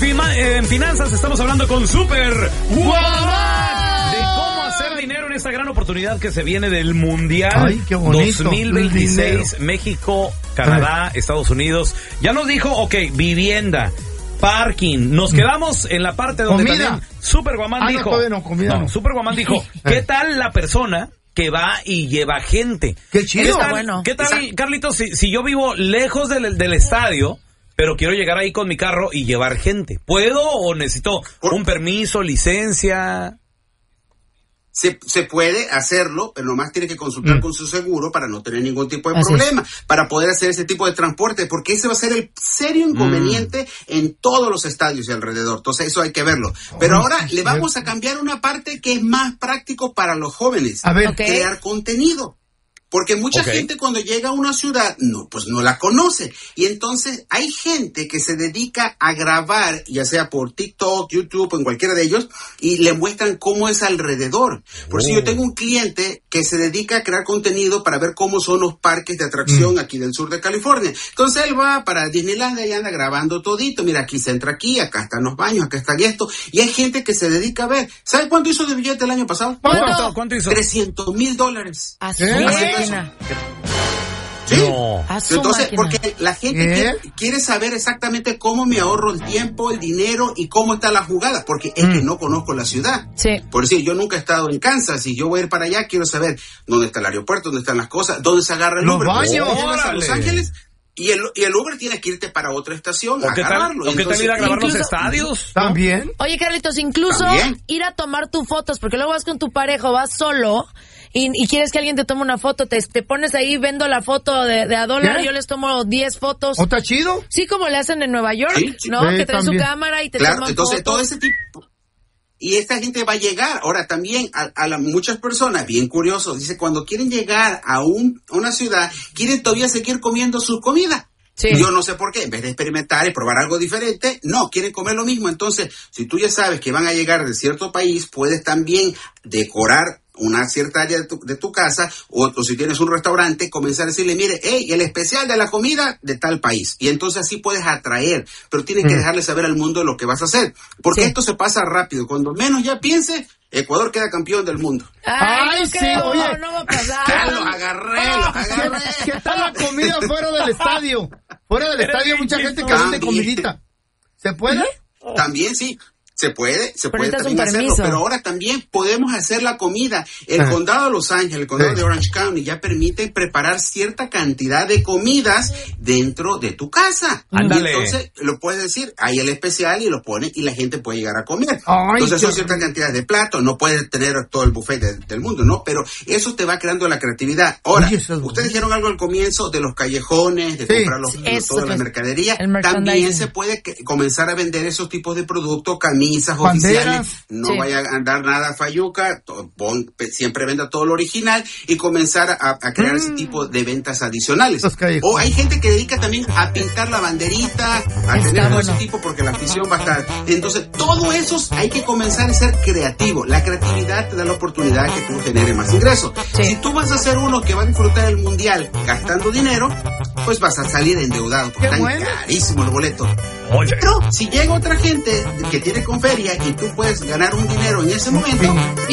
en finanzas estamos hablando con Super Guamán de cómo hacer dinero en esta gran oportunidad que se viene del Mundial. Ay, qué bonito. 2026, México, Canadá, Estados Unidos. Ya nos dijo, ok, vivienda, parking. Nos quedamos en la parte donde comida. También Super Guamán dijo. Super Guamán dijo, ¿qué tal la persona que va y lleva gente? ¡Qué chido! ¿Qué tal, Carlitos, si yo vivo lejos del estadio, pero quiero llegar ahí con mi carro y llevar gente? ¿Puedo o necesito un permiso, licencia? Se puede hacerlo, pero nomás tiene que consultar con su seguro para no tener ningún tipo de problema, para poder hacer ese tipo de transporte, porque ese va a ser el serio inconveniente en todos los estadios y alrededor. Entonces eso hay que verlo. Pero ahora le vamos a cambiar una parte que es más práctico para los jóvenes. A ver, crear contenido. Porque mucha gente cuando llega a una ciudad, pues no la conoce. Y entonces hay gente que se dedica a grabar, ya sea por TikTok, YouTube, en cualquiera de ellos, y le muestran cómo es alrededor. Por eso yo tengo un cliente que se dedica a crear contenido para ver cómo son los parques de atracción aquí del sur de California. Entonces él va para Disneylandia y anda grabando todito. Mira, aquí se entra aquí, acá están los baños, acá está esto. Y hay gente que se dedica a ver. ¿Sabe cuánto hizo de billete el año pasado? ¿Cuánto hizo? $300,000. Así Sí. No. Entonces, porque la gente quiere saber exactamente cómo me ahorro el tiempo, el dinero y cómo está la jugada, porque es que no conozco la ciudad. Sí. Por decir, yo nunca he estado en Kansas y yo voy a ir para allá, quiero saber dónde está el aeropuerto, dónde están las cosas, dónde se agarra el los Uber. baños. A Los Ángeles y el Uber tiene que irte para otra estación a agarrarlo. ¿O qué tal ir a grabar los estadios? También. Oye, Carlitos, incluso ir a tomar tus fotos, porque luego vas con tu pareja o vas solo y quieres que alguien te tome una foto, te pones ahí, vendo la foto de a $1, yo les tomo 10 fotos. ¿O está chido? Sí, como le hacen en Nueva York, ¿no? Que traen su cámara y te toman entonces fotos. todo ese tipo. Y esta gente va a llegar. Ahora también a muchas personas, bien curiosos, dice, cuando quieren llegar a una ciudad, quieren todavía seguir comiendo su comida. Sí. Yo no sé por qué, en vez de experimentar y probar algo diferente, no, quieren comer lo mismo. Entonces, si tú ya sabes que van a llegar de cierto país, puedes también decorar una cierta área de tu casa, o si tienes un restaurante, comenzar a decirle, mire, el especial de la comida de tal país. Y entonces así puedes atraer, pero tienes que dejarle saber al mundo lo que vas a hacer. Porque esto se pasa rápido. Cuando menos ya piense, Ecuador queda campeón del mundo. Ay, sí, oye. No va a pasar. Los agarré. ¿Qué tal la comida fuera del estadio? Fuera del estadio hay mucha gente que vende comidita. ¿Se puede? También sí. Se puede también hacerlo, pero ahora también podemos hacer la comida. El condado de Los Ángeles, el condado de Orange County ya permite preparar cierta cantidad de comidas dentro de tu casa. Ándale. Y entonces lo puedes decir, hay el especial y lo pones y la gente puede llegar a comer. Ay, entonces son ciertas cantidades de platos, no puedes tener todo el buffet del mundo, ¿no? Pero eso te va creando la creatividad. Ahora, ustedes dijeron algo al comienzo de los callejones, de comprar toda la mercadería. También se puede comenzar a vender esos tipos de productos, camisas oficiales, no vaya a andar nada fayuca, siempre venda todo lo original y comenzar a crear ese tipo de ventas adicionales. O hay gente que dedica también a pintar la banderita, a tener todo ese tipo, porque la afición va a estar. Entonces, todo eso hay que comenzar a ser creativo. La creatividad te da la oportunidad que tú generes más ingresos. Si tú vas a ser uno que va a disfrutar el mundial gastando dinero, pues vas a salir endeudado, porque están carísimos los boletos. Oye. Pero si llega otra gente que tiene con feria y tú puedes ganar un dinero en ese momento,